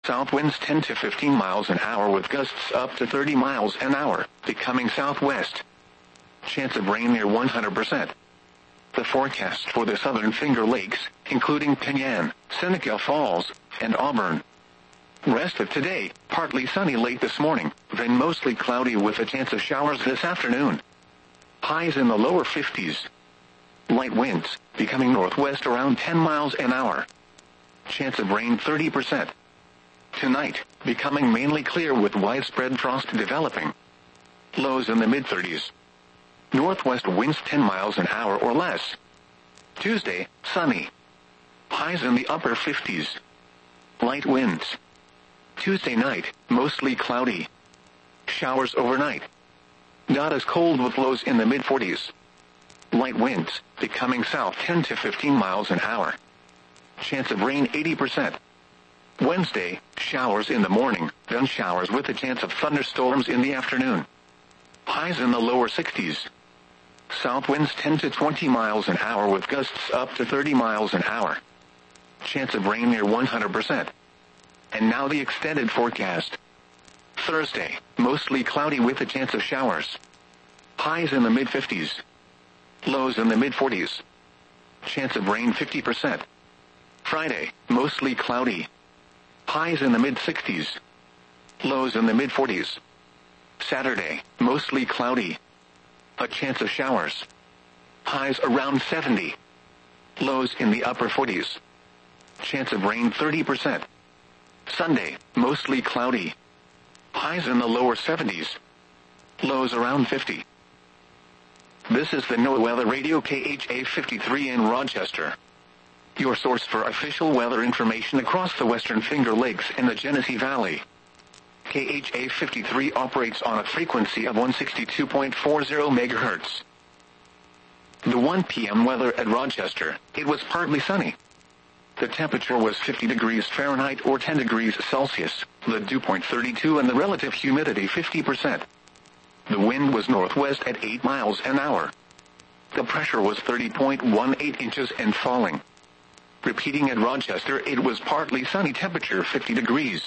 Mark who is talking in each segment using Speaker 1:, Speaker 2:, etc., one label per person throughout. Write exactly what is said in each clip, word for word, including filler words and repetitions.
Speaker 1: South winds ten to fifteen miles an hour with gusts up to thirty miles an hour, becoming southwest. Chance of rain near one hundred percent. The forecast for the southern Finger Lakes, including Penyan, Seneca Falls, and Auburn. Rest of today, partly sunny late this morning, then mostly cloudy with a chance of showers this afternoon. Highs in the lower fifties. Light winds, becoming northwest around ten miles an hour. Chance of rain thirty percent. Tonight, becoming mainly clear with widespread frost developing. Lows in the mid-thirties. Northwest winds ten miles an hour or less. Tuesday, sunny. Highs in the upper fifties. Light winds. Tuesday night, mostly cloudy. Showers overnight. Not as cold with lows in the mid-forties. Light winds, becoming south ten to fifteen miles an hour. Chance of rain eighty percent. Wednesday, showers in the morning, then showers with a chance of thunderstorms in the afternoon. Highs in the lower sixties. South winds ten to twenty miles an hour with gusts up to thirty miles an hour. Chance of rain near one hundred percent. And now the extended forecast. Thursday, mostly cloudy with a chance of showers. Highs in the mid-fifties. Lows in the mid-forties. Chance of rain fifty percent. Friday, mostly cloudy. Highs in the mid-sixties. Lows in the mid-forties. Saturday, mostly cloudy. A chance of showers. Highs around seventy. Lows in the upper forties. Chance of rain thirty percent. Sunday, mostly cloudy. Highs in the lower seventies. Lows around fifty. This is the NOAA Weather Radio K H A fifty-three in Rochester. Your source for official weather information across the western Finger Lakes and the Genesee Valley. K H A fifty-three operates on a frequency of one sixty-two point four zero megahertz. The one p m weather at Rochester, it was partly sunny. The temperature was fifty degrees Fahrenheit or ten degrees Celsius, the dew point thirty-two and the relative humidity fifty percent. The wind was northwest at eight miles an hour. The pressure was thirty point one eight inches and falling. Repeating at Rochester, it was partly sunny, temperature fifty degrees.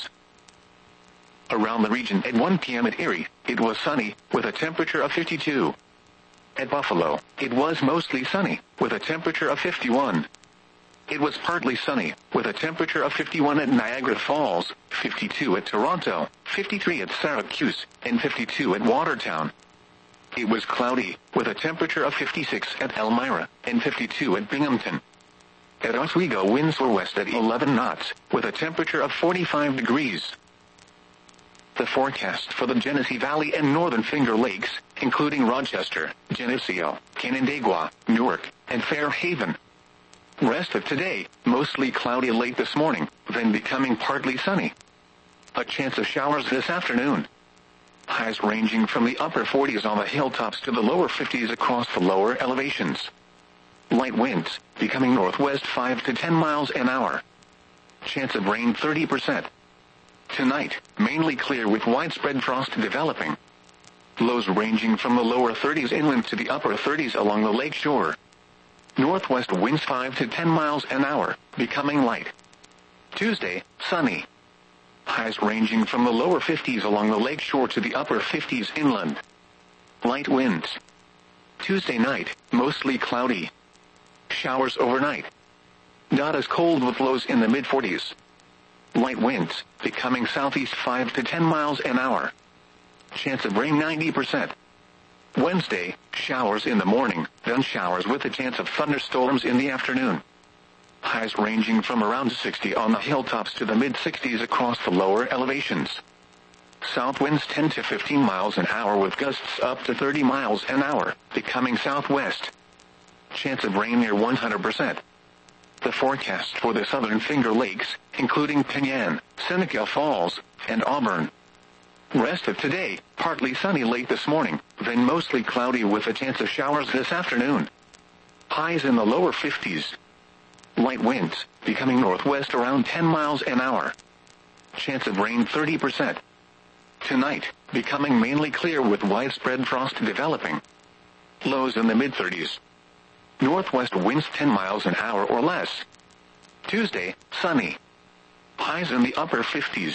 Speaker 1: Around the region at one p m at Erie, it was sunny, with a temperature of fifty-two. At Buffalo, it was mostly sunny, with a temperature of fifty-one. It was partly sunny, with a temperature of fifty-one at Niagara Falls, fifty-two at Toronto, fifty-three at Syracuse, and fifty-two at Watertown. It was cloudy, with a temperature of fifty-six at Elmira, and fifty-two at Binghamton. At Oswego, winds were west at eleven knots, with a temperature of forty-five degrees. The forecast for the Genesee Valley and northern Finger Lakes, including Rochester, Geneseo, Canandaigua, Newark, and Fairhaven. Rest of today, mostly cloudy late this morning, then becoming partly sunny. A chance of showers this afternoon. Highs ranging from the upper forties on the hilltops to the lower fifties across the lower elevations. Light winds, becoming northwest five to ten miles an hour. Chance of rain thirty percent. Tonight, mainly clear with widespread frost developing. Lows ranging from the lower thirties inland to the upper thirties along the lake shore. Northwest winds five to ten miles an hour, becoming light. Tuesday, sunny. Highs ranging from the lower fifties along the lake shore to the upper fifties inland. Light winds. Tuesday night, mostly cloudy. Showers overnight. Not as cold with lows in the mid-forties. Light winds, becoming southeast five to ten miles an hour. Chance of rain ninety percent. Wednesday, showers in the morning, then showers with a chance of thunderstorms in the afternoon. Highs ranging from around sixty on the hilltops to the mid-sixties across the lower elevations. South winds ten to fifteen miles an hour with gusts up to thirty miles an hour, becoming southwest. Chance of rain near one hundred percent. The forecast for the southern Finger Lakes, including Penyan, Seneca Falls, and Auburn. Rest of today, partly sunny late this morning, then mostly cloudy with a chance of showers this afternoon. Highs in the lower fifties. Light winds, becoming northwest around ten miles an hour. Chance of rain thirty percent. Tonight, becoming mainly clear with widespread frost developing. Lows in the mid-thirties. Northwest winds ten miles an hour or less. Tuesday, sunny. Highs in the upper fifties.